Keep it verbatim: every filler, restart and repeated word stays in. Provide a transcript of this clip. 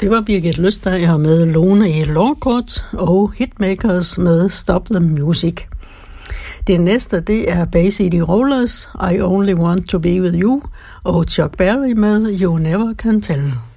Det var Birgit Løstager med Lone i Lawcourt og Hitmakers med Stop the Music. Det næste, det er Bay City Rollers, I Only Want to Be With You, og Chuck Berry med You Never Can Tell.